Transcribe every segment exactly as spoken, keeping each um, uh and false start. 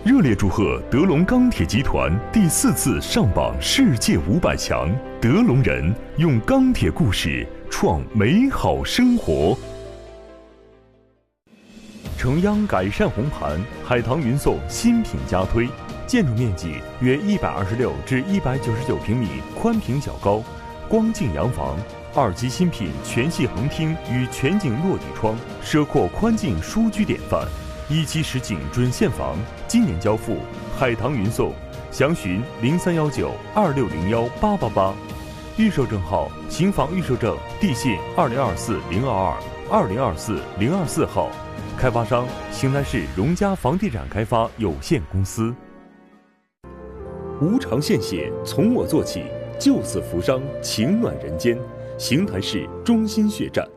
热烈祝贺德龙钢铁集团第四次上榜世界五百强，德龙人用钢铁故事创美好生活。城央改善红盘，海棠云颂新品加推，建筑面积约一百二十六至一百九十九平米，宽平较高，光净洋房，二级新品全系横厅与全景落地窗，奢阔宽进舒居典范。一期实景准现房，今年交付，海棠云颂，详询零三幺九二六零幺八八八，预售证号新房预售证地信二零二四零二二二零二四零二四号，开发商邢台市荣家房地产开发有限公司。无偿献血，从我做起，救死扶伤，情暖人间。邢台市中心血站。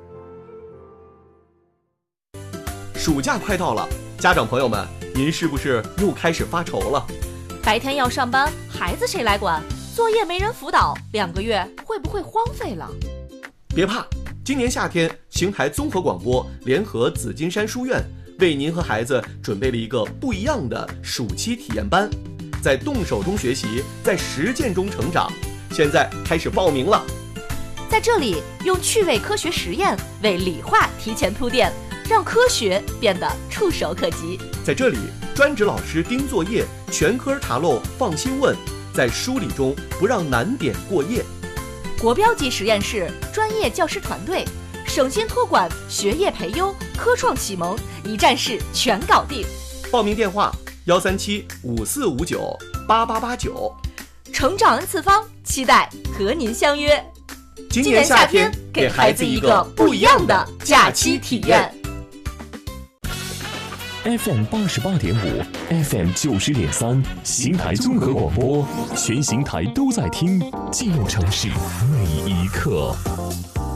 暑假快到了，家长朋友们，您是不是又开始发愁了？ 白天要上班，孩子谁来管？作业没人辅导，两个月会不会荒废了？ 别怕，今年夏天，邢台综合广播联合紫金山书院为您和孩子准备了一个不一样的暑期体验班，在动手中学习，在实践中成长。现在开始报名了。 在这里，用趣味科学实验为理化提前铺垫，让科学变得触手可及。 在这里，专职老师盯作业，全科查漏放心问，在梳理中不让难点过夜。 国标级实验室，专业教师团队，省心托管，学业培优，科创启蒙，一站式全搞定。 报名电话：幺三七五四五九八八八九。 成长 N 次方，期待和您相约。 今年夏天，给孩子一个不一样的假期体验。 F M 八十八点五 ，F M 九十点三，邢台综合广播，全邢台都在听，记录城市每一刻。